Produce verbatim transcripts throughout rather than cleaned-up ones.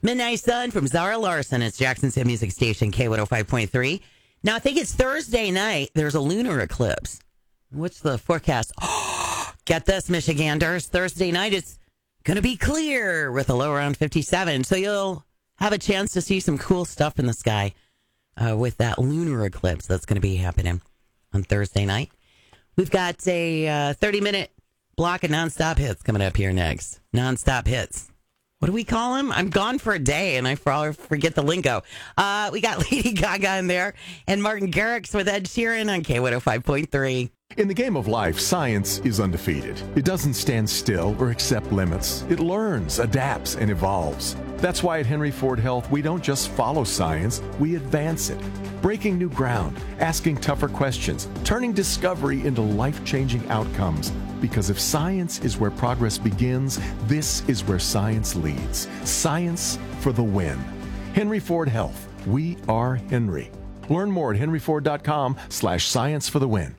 Midnight Sun from Zara Larson. It's Jackson's hit music station, K one oh five point three. Now, I think it's Thursday night. There's a lunar eclipse. What's the forecast? Oh, get this, Michiganders. Thursday night, it's going to be clear with a low around fifty-seven. So you'll have a chance to see some cool stuff in the sky uh, with that lunar eclipse that's going to be happening on Thursday night. We've got a uh, thirty-minute block of nonstop hits coming up here next. Nonstop hits. What do we call them? I'm gone for a day, and I forget the lingo. Uh, we got Lady Gaga in there, and Martin Garrix with Ed Sheeran on K one oh five point three. In the game of life, science is undefeated. It doesn't stand still or accept limits. It learns, adapts, and evolves. That's why at Henry Ford Health, we don't just follow science, we advance it. Breaking new ground, asking tougher questions, turning discovery into life-changing outcomes. Because if science is where progress begins, this is where science leads. Science for the win. Henry Ford Health. We are Henry. Learn more at henry ford dot com slash science for the win.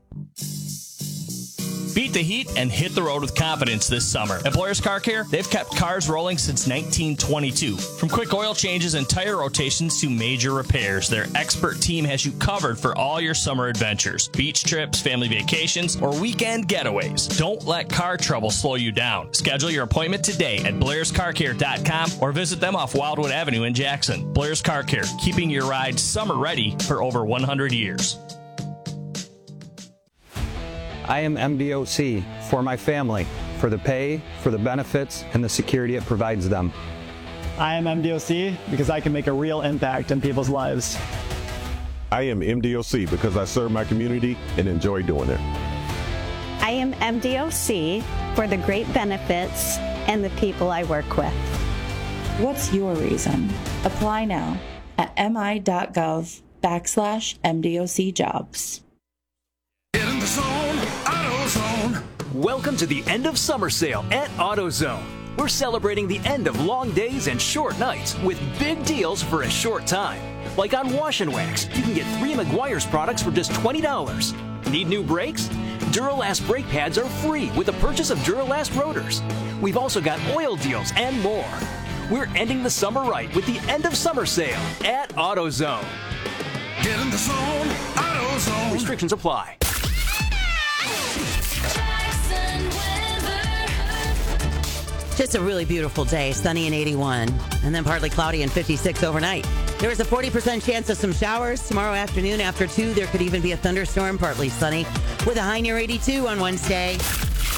Beat the heat and hit the road with confidence this summer. At Blair's Car Care, they've kept cars rolling since nineteen twenty-two. From quick oil changes and tire rotations to major repairs, their expert team has you covered for all your summer adventures. Beach trips, family vacations, or weekend getaways. Don't let car trouble slow you down. Schedule your appointment today at blairs car care dot com or visit them off Wildwood Avenue in Jackson. Blair's Car Care, keeping your ride summer ready for over one hundred years. I am M D O C for my family, for the pay, for the benefits, and the security it provides them. I am M D O C because I can make a real impact in people's lives. I am M D O C because I serve my community and enjoy doing it. I am M D O C for the great benefits and the people I work with. What's your reason? Apply now at mi.gov backslash MDOC jobs. Get in the zone, AutoZone. Welcome to the end of summer sale at AutoZone. We're celebrating the end of long days and short nights with big deals for a short time. Like on Wash and Wax, you can get three Meguiar's products for just twenty dollars. Need new brakes? Duralast brake pads are free with the purchase of Duralast rotors. We've also got oil deals and more. We're ending the summer right with the end of summer sale at AutoZone. Get in the zone, AutoZone. Restrictions apply. Just a really beautiful day, sunny and eighty-one, and then partly cloudy and fifty-six overnight. There is a forty percent chance of some showers tomorrow afternoon. After two, there could even be a thunderstorm, partly sunny, with a high near eighty-two on Wednesday.